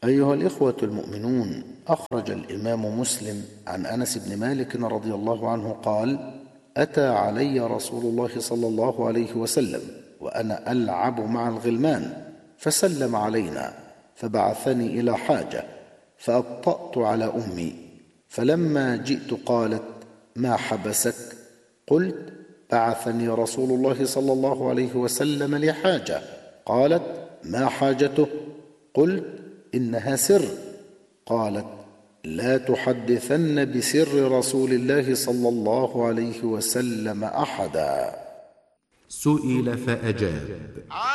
أيها الإخوة المؤمنون، أخرج الإمام مسلم عن أنس بن مالك رضي الله عنه قال: أتى علي رسول الله صلى الله عليه وسلم وأنا ألعب مع الغلمان، فسلم علينا، فبعثني إلى حاجة، فأبطأت على أمي، فلما جئت قالت: ما حبسك؟ قلت: بعثني رسول الله صلى الله عليه وسلم لحاجة. قالت: ما حاجته؟ قلت: إنها سر. قالت: لا تحدثن بسر رسول الله صلى الله عليه وسلم أحدا. سئل فأجاب: